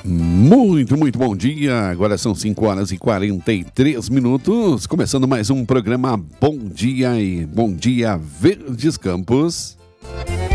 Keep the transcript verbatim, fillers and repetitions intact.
Muito, muito bom dia. Agora são cinco horas e quarenta e três minutos. Começando mais um programa Bom Dia e Bom Dia Verdes Campos.